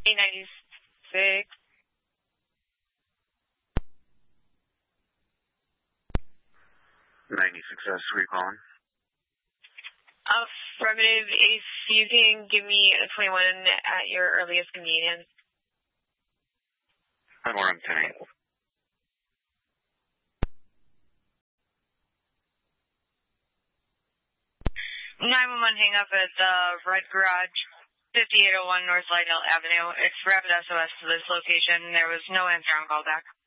896. 96, who are you calling? Affirmative. If you can give me a 21 at your earliest convenience. I'm on 10. 911 hang up at the Red Garage, 5801 North Lydell Avenue. It's Rapid SOS to this location. There was no answer on callback.